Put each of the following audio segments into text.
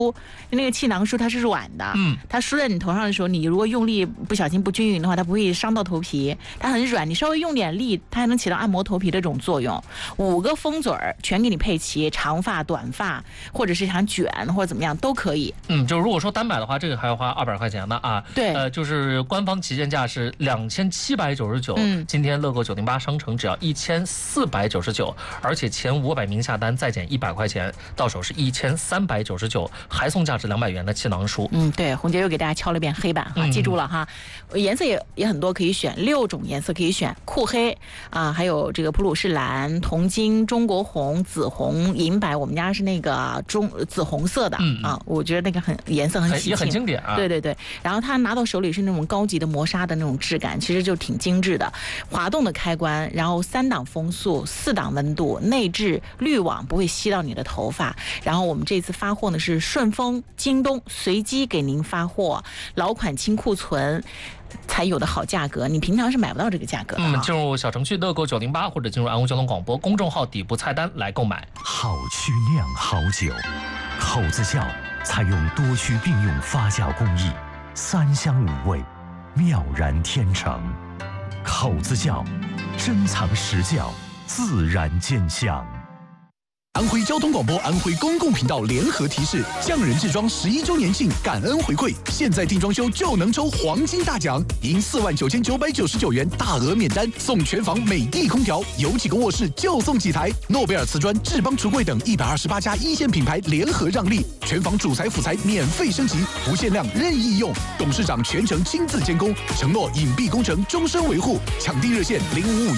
那个气囊梳它是软的，它梳在你头上的时候，你如果用力不小心不均匀的话，它不会伤到头皮，它很软，你稍微用点力，它还能起到按摩头皮的这种作用。5个风嘴儿全给你配齐，长发、短发，或者是想卷或者怎么样都可以。 就如果说单买的话，这个还要花200块钱呢啊。 对， 就是官方旗舰价是2799，今天乐购908商城只要1499，而且前500名下单再减100块钱，到手是1399，还送价值200元的气囊梳。 对，红姐又给大家敲了一遍黑板哈，记住了哈，颜色也很多可以选，6种颜色可以选，酷黑啊，还有这个普鲁士蓝、铜金、中国红、紫红、银白，我们家是那个紫红色的啊，我觉得那个颜色很喜庆， 也很经典啊。 对，然后它拿到手里是那种高级的磨砂的那种质感，其实就挺精致的。滑动的开关，然后3档风速、4档温度，内置滤网不会吸到你的头发。然后我们这次发货呢是顺丰、京东随机给您发货，老款清库存才有的好价格，你平常是买不到这个价格的。 进入小程序乐购908或者进入安徽交通广播公众号底部菜单来购买。 好曲酿好酒，口子窖采用多区并用发酵工艺，3香5味，妙然天成。口子窖珍藏实窖，自然见香。 安徽交通广播、安徽公共频道联合提示：匠人制装11周年庆感恩回馈，现在订装修就能抽黄金大奖，赢49999元大额免单，送全房美的空调，有几个卧室就送几台。诺贝尔瓷砖、智邦橱柜等128家一线品牌联合让利，全房主材辅材免费升级，不限量任意用，董事长全程亲自监工，承诺隐蔽工程终身维护。抢订热线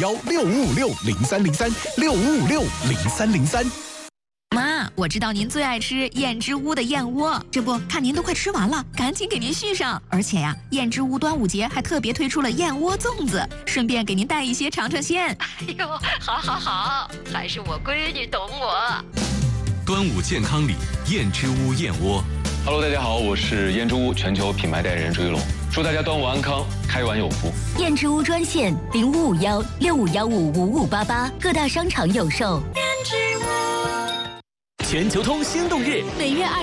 05516556030365560303。 妈，我知道您最爱吃燕之屋的燕窝，这不看您都快吃完了，赶紧给您续上。而且呀，燕之屋端午节还特别推出了燕窝粽子，顺便给您带一些尝尝鲜。 哎呦，好，还是我闺女懂我。 端午健康礼，燕之屋燕窝。 Hello， 大家好，我是燕之屋全球品牌代言人朱一龙，祝大家端午安康，开碗有福。 燕之屋专线0551655588，各大商场有售。 全球通心动日， 每月